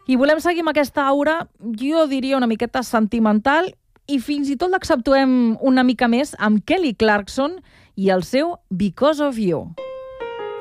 I volem seguir amb aquesta aura, jo diria una miqueta sentimental, i fins i tot l'acceptuem una mica més amb Kelly Clarkson i el seu Because of You.